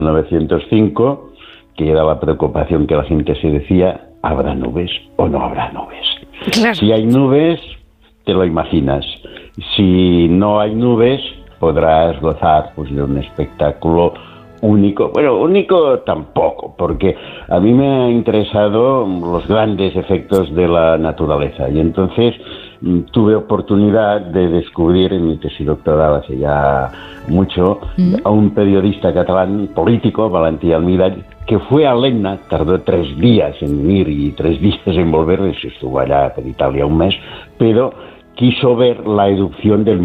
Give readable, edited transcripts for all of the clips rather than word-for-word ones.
1905, que era la preocupación que la gente se decía, ¿habrá nubes o no habrá nubes? Claro. Si hay nubes, te lo imaginas. Si no hay nubes, podrás gozar pues, de un espectáculo único. Bueno, único tampoco, porque a mí me han interesado los grandes efectos de la naturaleza y entonces tuve oportunidad de descubrir en mi tesis doctoral hace ya mucho a un periodista catalán político, Valentí Almirall, que fue a Lenna, tardó 3 días en ir y 3 días en volver, estuvo allá por Italia un mes, pero quiso ver la erupción del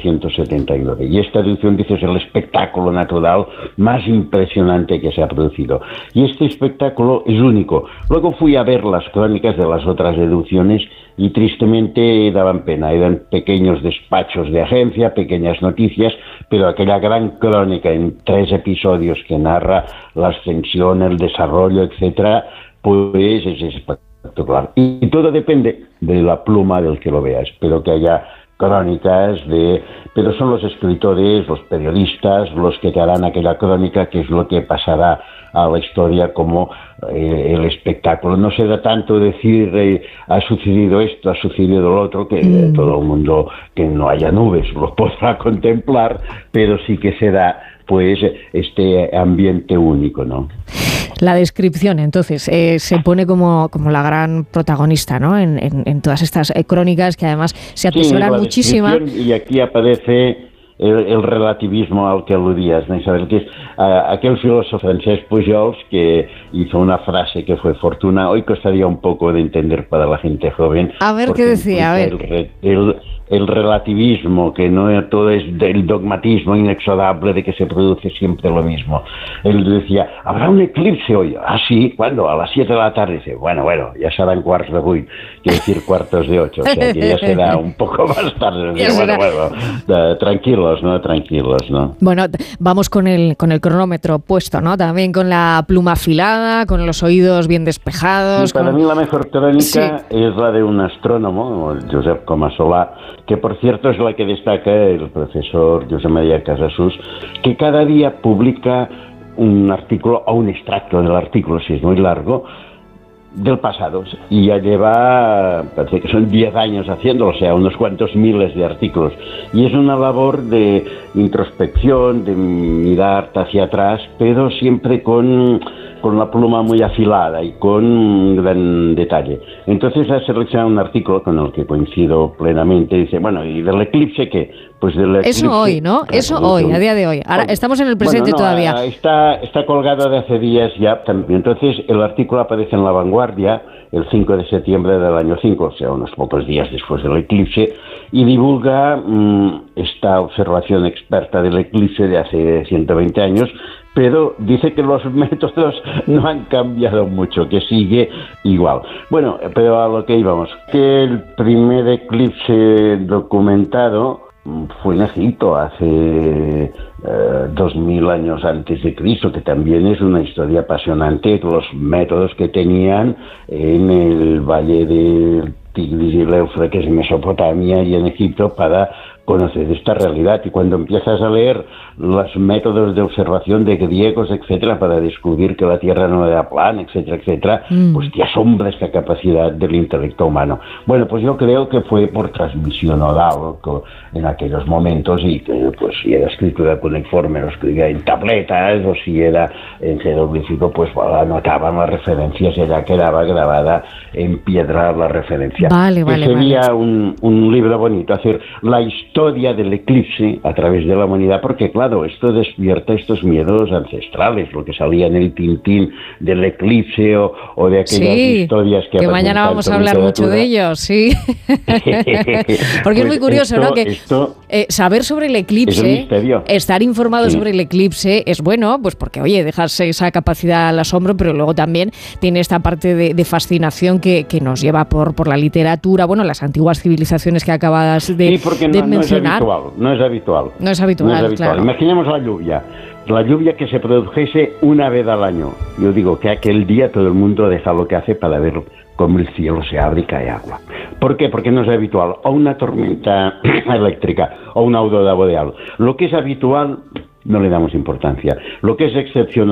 1879. Y esta erupción, dice, es el espectáculo natural más impresionante que se ha producido. Y este espectáculo es único. Luego fui a ver las crónicas de las otras erupciones y tristemente daban pena. Eran pequeños despachos de agencia, pequeñas noticias, pero aquella gran crónica en 3 episodios que narra la ascensión, el desarrollo, etcétera, pues es espectacular. Y todo depende de la pluma del que lo vea. Espero que haya crónicas pero son los escritores, los periodistas, los que te harán aquella crónica, que es lo que pasará a la historia como el espectáculo. No se da tanto decir ha sucedido esto, ha sucedido lo otro, que todo el mundo, que no haya nubes, lo podrá contemplar, pero sí que se da pues este ambiente único, ¿no? La descripción, entonces, se pone como la gran protagonista, ¿no? En todas estas crónicas que además se atesoran muchísimo. Y aquí aparece el relativismo al que aludías, ¿no, Isabel? Que es aquel filósofo francés Pujols que hizo una frase que fue fortuna. Hoy costaría un poco de entender para la gente joven. A ver qué decía, a ver. El relativismo, que no todo es del dogmatismo inexorable de que se produce siempre lo mismo. Él decía, ¿habrá un eclipse hoy? Ah, sí, ¿cuándo? A las 7 de la tarde. Dice, bueno, ya serán 7:15, quiere decir 7:45, o sea, que ya será un poco más tarde. Bueno, tranquilos, ¿no? Bueno, vamos con el cronómetro puesto, ¿no? También con la pluma afilada, con los oídos bien despejados. Sí, para mí la mejor crónica es la de un astrónomo, Josep Comasolà, que por cierto es la que destaca el profesor Josep María Casasus, que cada día publica un artículo o un extracto del artículo, si es muy largo, del pasado, y ya lleva, parece que son 10 años haciéndolo, o sea, unos cuantos miles de artículos, y es una labor de introspección, de mirar hacia atrás, pero siempre con la pluma muy afilada y con un gran detalle. Entonces ha seleccionado un artículo con el que coincido plenamente, dice, bueno, ¿y del eclipse qué? Pues del eclipse... Eso hoy, ¿no? Eso hoy, a día de hoy. Ahora estamos en el presente todavía. Está colgado de hace días ya también. Entonces el artículo aparece en La Vanguardia el 5 de septiembre del año 5, o sea, unos pocos días después del eclipse, y divulga esta observación experta del eclipse de hace 120 años, pero dice que los métodos no han cambiado mucho, que sigue igual. Bueno, pero a lo que íbamos, que el primer eclipse documentado fue en Egipto hace 2000 años antes de Cristo, que también es una historia apasionante, los métodos que tenían en el valle del Tigris y el Éufrates en Mesopotamia y en Egipto para conocer esta realidad. Y cuando empiezas a leer los métodos de observación de griegos, etcétera, para descubrir que la Tierra no era plana, etcétera, etcétera, pues te asombra esta capacidad del intelecto humano. Bueno, pues yo creo que fue por transmisión oral en aquellos momentos, y que pues si era escritura cuneiforme lo escribía en tabletas, o si era en jeroglífico, pues anotaban las referencias y ya quedaba grabada en piedra la referencia. Vale. Sería un libro bonito, hacer la historia del eclipse a través de la humanidad, porque claro, esto despierta estos miedos ancestrales, lo que salía en el Tintín del eclipse o de aquellas historias que mañana vamos a hablar mucho de ellos, sí. Porque es muy curioso, ¿no? Que saber sobre el eclipse, estar informado sobre el eclipse es bueno, pues porque, oye, dejas esa capacidad al asombro, pero luego también tiene esta parte de fascinación que nos lleva por la literatura, bueno, las antiguas civilizaciones que acabas de mencionar. No es habitual. Claro. Imaginemos la lluvia que se produjese una vez al año. Yo digo que aquel día todo el mundo deja lo que hace para ver cómo el cielo se abre y cae agua. ¿Por qué? Porque no es habitual. O una tormenta eléctrica o una aurora boreal. Lo que es habitual no le damos importancia. Lo que es excepcional